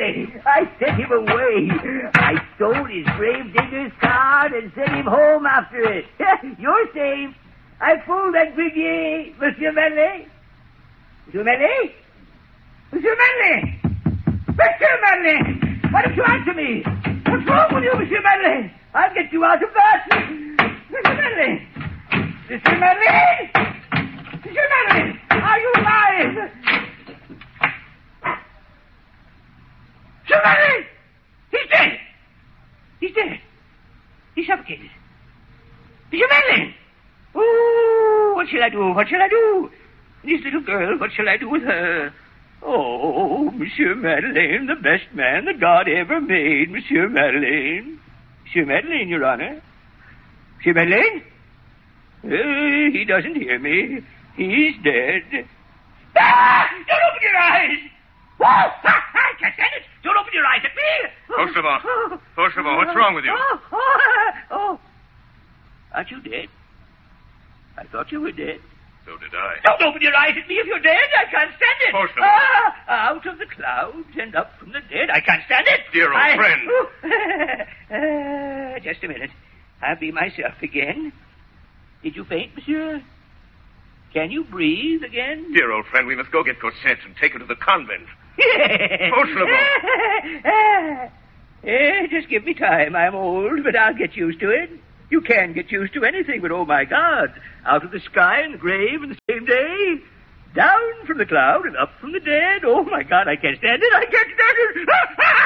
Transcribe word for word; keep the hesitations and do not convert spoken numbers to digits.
O'Malley. I sent him away. I stole his gravedigger's card and sent him home after it. You're safe. I fooled that Grenier, Monsieur Manley. Monsieur Manley? Monsieur Manley! Monsieur Manley! Why don't you answer me? What's wrong with you, Monsieur Manley? I'll get you out of that. Monsieur Manley! Monsieur Manley! Monsieur Manley! Are you alive? Monsieur Manley! He's dead! He's dead. He's suffocated. Monsieur Manley! Oh, what shall I do? What shall I do? This little girl, what shall I do with her? Oh, Monsieur Madeleine, the best man that God ever made, Monsieur Madeleine. Monsieur Madeleine, Your Honor. Monsieur Madeleine? Uh, he doesn't hear me. He's dead. Ah! Don't open your eyes! Whoa! Ah, I can't stand it! Don't open your eyes at me! Fauchelevent. Fauchelevent, what's wrong with you? Oh, oh, oh. Aren't you dead? I thought you were dead. So did I. Don't open your eyes at me if you're dead. I can't stand it. Fauchelevent. Ah, out of the clouds and up from the dead. I can't stand it. Dear old I... friend. uh, just a minute. I'll be myself again. Did you faint, monsieur? Can you breathe again? Dear old friend, we must go get Cosette and take her to the convent. Fauchelevent. Eh, just give me time. I'm old, but I'll get used to it. You can get used to anything, but oh, my God. Out of the sky and the grave in the same day. Down from the cloud and up from the dead. Oh, my God, I can't stand it. I can't stand it.